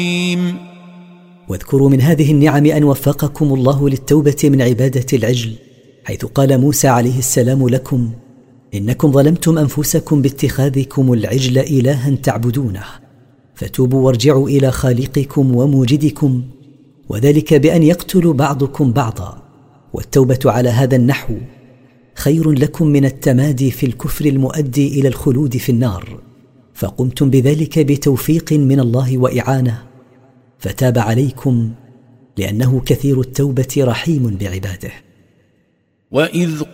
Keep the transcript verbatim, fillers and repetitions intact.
واذكروا من هذه النعم أن وفقكم الله للتوبة من عبادة العجل، حيث قال موسى عليه السلام لكم: إنكم ظلمتم أنفسكم باتخاذكم العجل إلها تعبدونه، فتوبوا وارجعوا إلى خالقكم وموجدكم، وذلك بأن يقتل بعضكم بعضا. والتوبة على هذا النحو خير لكم من التمادي في الكفر المؤدي إلى الخلود في النار، فقمتم بذلك بتوفيق من الله وإعانة، فتاب عليكم لأنه كثير التوبة رحيم بعباده. وإذ